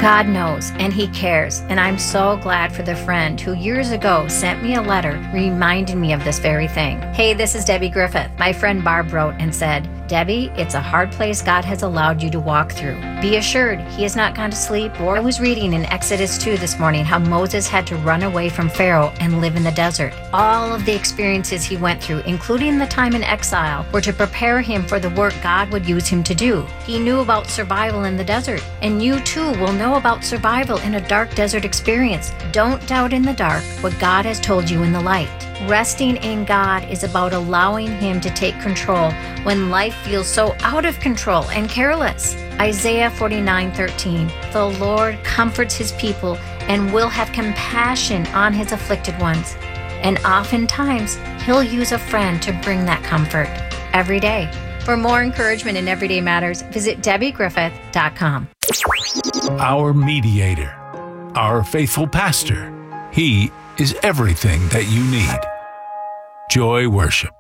God knows, and He cares, and I'm so glad for the friend who years ago sent me a letter reminding me of this very thing. Hey, this is Debbie Griffith. My friend Barb wrote and said, Debbie, it's a hard place God has allowed you to walk through. Be assured, He has not gone to sleep. I was reading in Exodus 2 this morning how Moses had to run away from Pharaoh and live in the desert. All of the experiences he went through, including the time in exile, were to prepare him for the work God would use him to do. He knew about survival in the desert, and you too will know about survival in a dark desert experience. Don't doubt in the dark what God has told you in the light. Resting in God is about allowing Him to take control when life feels so out of control and careless. Isaiah 49:13, the Lord comforts His people and will have compassion on His afflicted ones. And oftentimes, He'll use a friend to bring that comfort every day. For more encouragement in Everyday Matters, visit DebbieGriffith.com. Our mediator, our faithful pastor. He is everything that you need. Joy Worship.